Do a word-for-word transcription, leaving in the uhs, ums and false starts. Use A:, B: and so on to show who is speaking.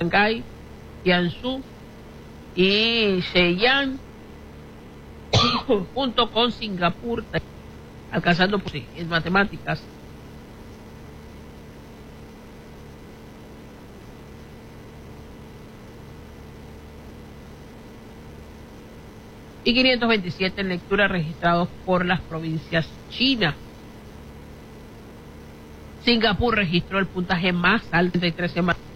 A: Shanghái, Jiangsu y Shenyang, junto con Singapur, alcanzando pues, en matemáticas. Y quinientos veintisiete en lectura registrados por las provincias chinas. Singapur registró el puntaje más alto de tres semanas.